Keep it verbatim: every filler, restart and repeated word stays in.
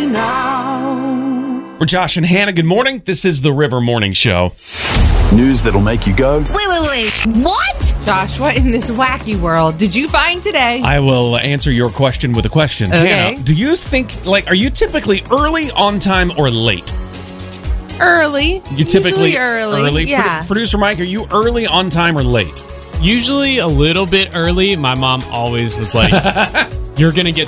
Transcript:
now. We're Josh and Hannah. Good morning. This is the River Morning Show. News that'll make you go, Wait, wait, wait. What? Josh, what in this wacky world did you find today? I will answer your question with a question. Okay. Hannah, do you think, like, are you typically early, on time, or late? Early. You typically Usually early. Yeah. Produ- Producer Mike, are you early, on time, or late? Usually a little bit early. My mom always was like, you're going to get